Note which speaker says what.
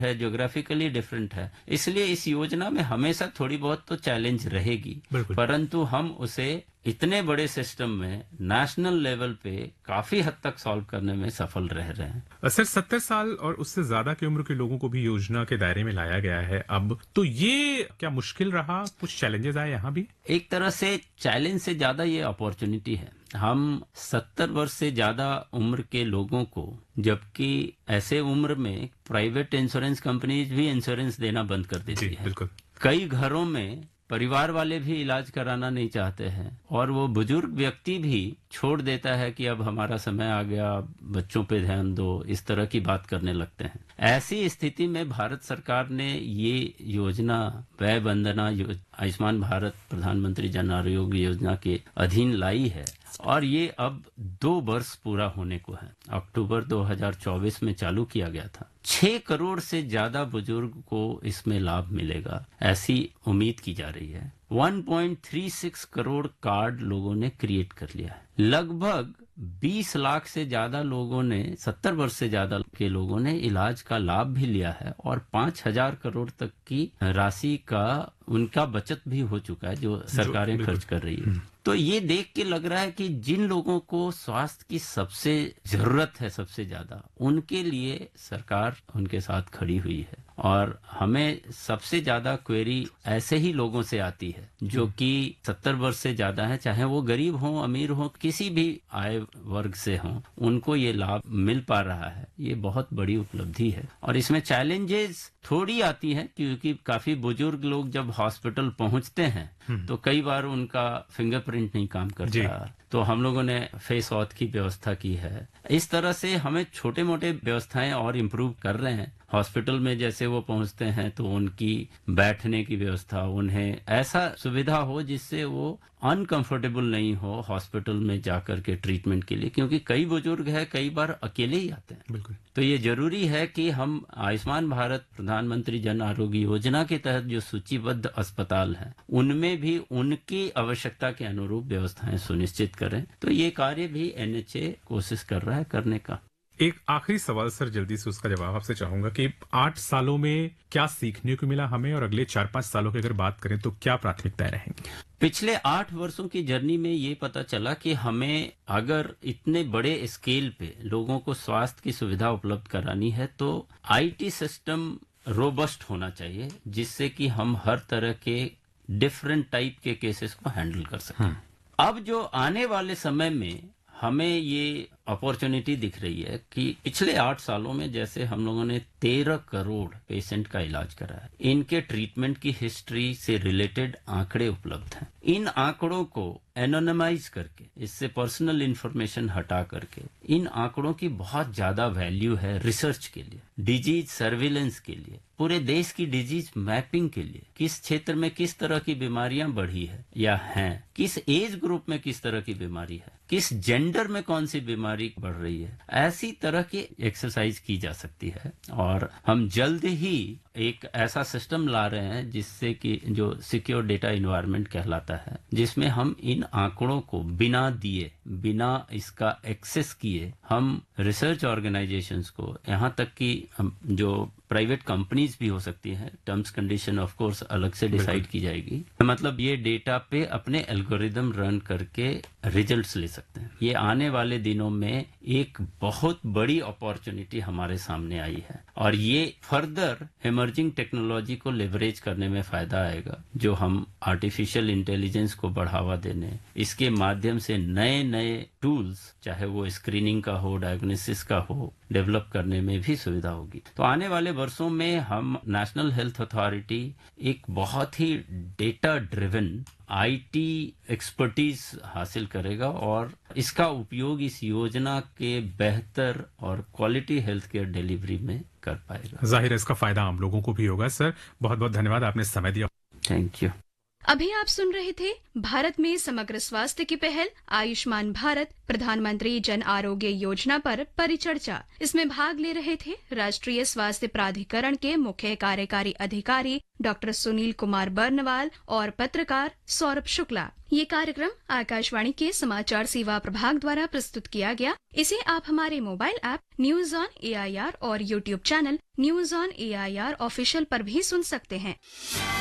Speaker 1: है, geographically different है, इसलिए इस योजना में हमेशा थोड़ी बहुत तो चैलेंज रहेगी, परंतु हम उसे इतने बड़े सिस्टम में नेशनल लेवल पे काफी हद तक सॉल्व करने में सफल रह रहे हैं।
Speaker 2: सर 70 साल और उससे ज्यादा की उम्र के लोगों को भी योजना के दायरे में लाया गया है अब, तो ये क्या मुश्किल रहा, कुछ चैलेंजेस आए यहाँ भी?
Speaker 1: एक तरह से चैलेंज से ज्यादा ये अपॉर्चुनिटी है। हम 70 वर्ष से ज्यादा उम्र के लोगों को, जबकि ऐसे उम्र में प्राइवेट इंश्योरेंस कंपनीज भी इंश्योरेंस देना बंद कर देती है।
Speaker 2: बिल्कुल।
Speaker 1: कई घरों में परिवार वाले भी इलाज कराना नहीं चाहते हैं और वो बुजुर्ग व्यक्ति भी छोड़ देता है कि अब हमारा समय आ गया, बच्चों पे ध्यान दो, इस तरह की बात करने लगते हैं। ऐसी स्थिति में भारत सरकार ने ये योजना वय वंदना आयुष्मान भारत प्रधानमंत्री जन आरोग्य योजना के अधीन लाई है और ये अब 2 वर्ष पूरा होने को है। अक्टूबर 2024 में चालू किया गया था। 6 करोड़ से ज्यादा बुजुर्ग को इसमें लाभ मिलेगा, ऐसी उम्मीद की जा रही है। 1.36 करोड़ कार्ड लोगों ने क्रिएट कर लिया है। लगभग 20 लाख से ज्यादा लोगों ने, 70 वर्ष से ज्यादा के लोगों ने इलाज का लाभ भी लिया है और 5,000 करोड़ तक की राशि का उनका बचत भी हो चुका है जो सरकारें खर्च कर रही है। तो ये देख के लग रहा है कि जिन लोगों को स्वास्थ्य की सबसे जरूरत है, सबसे ज्यादा, उनके लिए सरकार उनके साथ खड़ी हुई है। और हमें सबसे ज्यादा क्वेरी ऐसे ही लोगों से आती है जो कि 70 वर्ष से ज्यादा है, चाहे वो गरीब हो, अमीर हो, किसी भी आय वर्ग से हो, उनको ये लाभ मिल पा रहा है। ये बहुत बड़ी उपलब्धि है और इसमें चैलेंजेस थोड़ी आती है क्योंकि काफी बुजुर्ग लोग जब हॉस्पिटल पहुंचते हैं तो कई बार उनका फिंगरप्रिंट नहीं काम करता, तो हम लोगों ने फेस ऑथ की व्यवस्था की है। इस तरह से हमें छोटे मोटे व्यवस्थाएं और इम्प्रूव कर रहे हैं। हॉस्पिटल में जैसे वो पहुंचते हैं तो उनकी बैठने की व्यवस्था, उन्हें ऐसा सुविधा हो जिससे वो अनकंफर्टेबल नहीं हो हॉस्पिटल में जाकर के ट्रीटमेंट के लिए, क्योंकि कई बुजुर्ग हैं, कई बार अकेले ही आते हैं।
Speaker 2: बिल्कुल।
Speaker 1: तो ये जरूरी है कि हम आयुष्मान भारत प्रधानमंत्री जन आरोग्य योजना के तहत जो सूचीबद्ध अस्पताल हैं उनमें भी उनकी आवश्यकता के अनुरूप व्यवस्थाएं सुनिश्चित करें। तो ये कार्य भी NHA कोशिश कर रहा है करने का।
Speaker 2: एक आखिरी सवाल सर, जल्दी से उसका जवाब आपसे चाहूंगा कि 8 सालों में क्या सीखने को मिला हमें और अगले 4-5 सालों की अगर बात करें तो क्या प्राथमिकताएं रहेंगी?
Speaker 1: पिछले 8 वर्षों की जर्नी में ये पता चला कि हमें अगर इतने बड़े स्केल पे लोगों को स्वास्थ्य की सुविधा उपलब्ध करानी है तो IT सिस्टम रोबस्ट होना चाहिए, जिससे कि हम हर तरह के डिफरेंट टाइप के केसेस को हैंडल कर सकें। अब जो आने वाले समय में हमें ये अपॉर्चुनिटी दिख रही है कि पिछले 8 सालों में जैसे हम लोगों ने 13 करोड़ पेशेंट का इलाज करा है, इनके ट्रीटमेंट की हिस्ट्री से रिलेटेड आंकड़े उपलब्ध हैं। इन आंकड़ों को एनोनिमाइज करके, इससे पर्सनल इंफॉर्मेशन हटा करके, इन आंकड़ों की बहुत ज्यादा वैल्यू है रिसर्च के लिए, डिजीज सर्विलेंस के लिए, पूरे देश की डिजीज मैपिंग के लिए, किस क्षेत्र में किस तरह की बीमारियां बढ़ी है या हैं, किस एज ग्रुप में किस तरह की बीमारी है, किस जेंडर में कौन सी बीमारी बढ़ रही है, ऐसी तरह की एक्सरसाइज की जा सकती है। और हम जल्द ही एक ऐसा सिस्टम ला रहे हैं जिससे कि जो सिक्योर डेटा इन्वायरमेंट कहलाता है, जिसमें हम इन आंकड़ों को बिना दिए, बिना इसका एक्सेस किए, हम रिसर्च ऑर्गेनाइजेशंस को, यहाँ तक कि जो प्राइवेट कंपनीज भी हो सकती हैं, टर्म्स कंडीशन ऑफ कोर्स अलग से डिसाइड की जाएगी, मतलब ये डेटा पे अपने एल्गोरिदम रन करके रिजल्ट्स ले सकते हैं। ये आने वाले दिनों में एक बहुत बड़ी अपॉर्चुनिटी हमारे सामने आई है और ये फर्दर इमर्जिंग टेक्नोलॉजी को लेवरेज करने में फायदा आएगा, जो हम आर्टिफिशियल इंटेलिजेंस को बढ़ावा देने, इसके माध्यम से नए नए टूल्स, चाहे वो स्क्रीनिंग का हो, डायग्नोसिस का हो, डेवलप करने में भी सुविधा होगी। तो आने वाले वर्षों में हम नेशनल हेल्थ अथॉरिटी एक बहुत ही डेटा ड्रिवन IT एक्सपर्टीज हासिल करेगा और इसका उपयोग इस योजना के बेहतर और क्वालिटी हेल्थ केयर डिलीवरी में कर पाएगा।
Speaker 2: जाहिर है इसका फायदा आम लोगों को भी होगा। सर बहुत बहुत धन्यवाद, आपने समय दिया।
Speaker 1: Thank you.
Speaker 3: अभी आप सुन रहे थे भारत में समग्र स्वास्थ्य की पहल आयुष्मान भारत प्रधानमंत्री जन आरोग्य योजना पर परिचर्चा। इसमें भाग ले रहे थे राष्ट्रीय स्वास्थ्य प्राधिकरण के मुख्य कार्यकारी अधिकारी डॉक्टर सुनील कुमार बर्नवाल और पत्रकार सौरभ शुक्ला। ये कार्यक्रम आकाशवाणी के समाचार सेवा प्रभाग द्वारा प्रस्तुत किया गया। इसे आप हमारे mobile app news on AIR और YouTube channel news on AIR official पर भी सुन सकते हैं।